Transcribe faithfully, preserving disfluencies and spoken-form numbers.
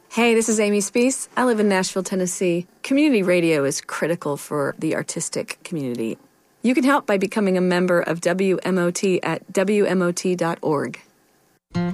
Hey, this is Amy Speece. I live in Nashville, Tennessee. Community radio is critical for the artistic community. You can help by becoming a member of W M O T at W M O T dot org.